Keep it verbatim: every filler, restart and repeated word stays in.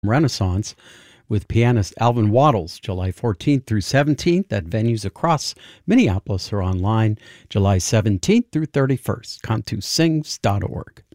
Renaissance with pianist Alvin Waddles, July fourteenth through seventeenth at venues across Minneapolis or online July seventeenth through thirty-first. Cantu Sings dot org.